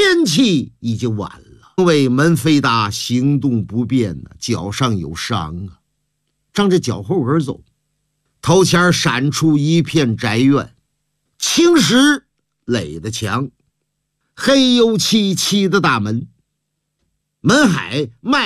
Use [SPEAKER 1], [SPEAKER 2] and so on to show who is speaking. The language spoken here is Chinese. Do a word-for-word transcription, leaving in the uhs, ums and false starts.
[SPEAKER 1] 天气已经晚了，因为门飞达行动不便呢，脚上有伤啊，仗着脚后跟走。头前闪出一片宅院，青石垒的墙，黑油漆漆的大门，门海迈